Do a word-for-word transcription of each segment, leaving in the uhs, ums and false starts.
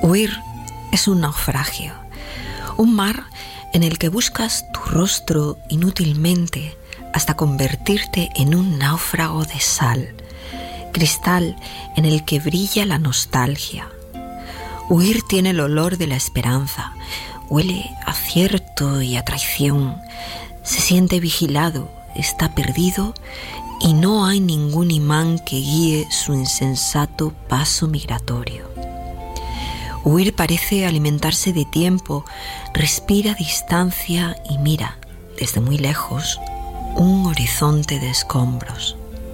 Huir es un naufragio, un mar en el que buscas tu rostro inútilmente hasta convertirte en un náufrago de sal, cristal en el que brilla la nostalgia. Huir tiene el olor de la esperanza, huele a acierto y a traición, se siente vigilado, está perdido y no hay ningún imán que guíe su insensato paso migratorio. Huir parece alimentarse de tiempo, respira distancia y mira, desde muy lejos, un horizonte de escombros.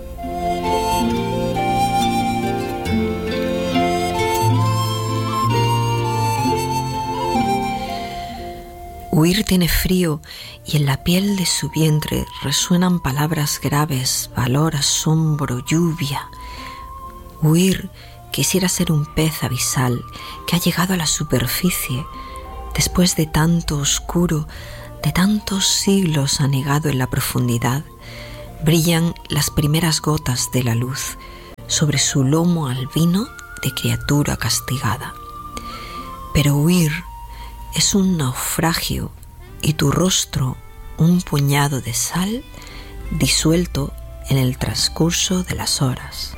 Huir tiene frío y en la piel de su vientre resuenan palabras graves, valor, asombro, lluvia. Huir quisiera ser un pez abisal que ha llegado a la superficie después de tanto oscuro, de tantos siglos anegado en la profundidad. Brillan las primeras gotas de la luz sobre su lomo albino de criatura castigada. Pero huir es un naufragio y tu rostro un puñado de sal disuelto en el transcurso de las horas.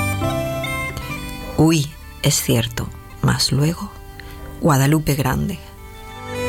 Huí, es cierto, mas luego Guadalupe Grande.